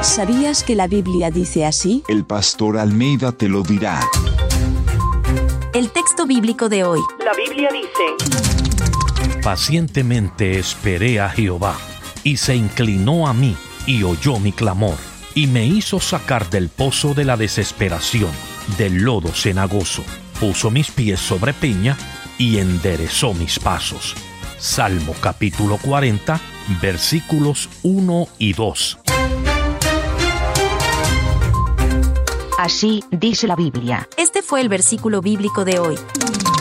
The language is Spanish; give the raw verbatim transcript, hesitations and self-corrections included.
¿Sabías que la Biblia dice así? El pastor Almeida te lo dirá. El texto bíblico de hoy. La Biblia dice: Pacientemente esperé a Jehová, y se inclinó a mí, y oyó mi clamor, y me hizo sacar del pozo de la desesperación, del lodo cenagoso. Puso mis pies sobre peña, y enderezó mis pasos. Salmo capítulo cuarenta, versículos uno y dos. Así dice la Biblia. Este fue el versículo bíblico de hoy.